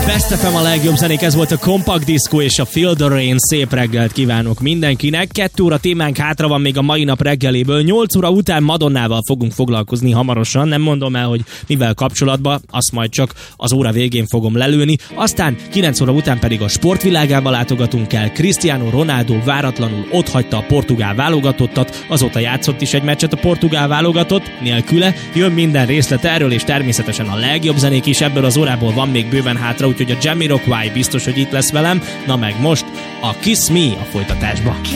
Best FM, a legjobb zenék, ez volt a Compact Disco és a Feel the Rain. Szép reggelt kívánok mindenkinek. 2 óra témánk hátra van még a mai nap reggeléből. 8 óra után Madonnával fogunk foglalkozni hamarosan. Nem mondom el, hogy mivel kapcsolatban, azt majd csak az óra végén fogom lelőni. Aztán 9 óra után pedig a sportvilágába látogatunk el. Cristiano Ronaldo váratlanul otthagyta a portugál válogatottat, azóta játszott is egy meccset a portugál válogatott, nélküle. Jön minden részlet erről, és természetesen a legjobb zenék is ebből az órából van még bőven hátra, úgyhogy a Jamiroquai biztos, hogy itt lesz velem. Na meg most a Kiss Me a folytatásba.